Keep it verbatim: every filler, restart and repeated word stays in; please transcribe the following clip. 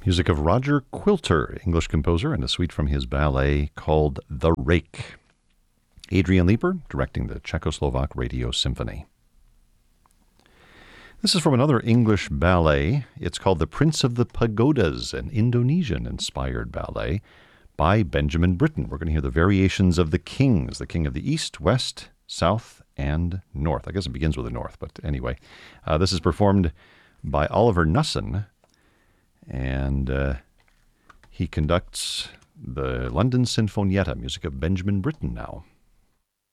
Music of Roger Quilter, English composer, and a suite from his ballet called The Rake. Adrian Leeper directing the Czechoslovak Radio Symphony. This is from another English ballet. It's called The Prince of the Pagodas, an Indonesian-inspired ballet by Benjamin Britten. We're going to hear the variations of the kings, the king of the East, West, South, and North. I guess it begins with the North, but anyway. Uh, this is performed by Oliver Nussin, and uh, he conducts the London Sinfonietta, music of Benjamin Britten now.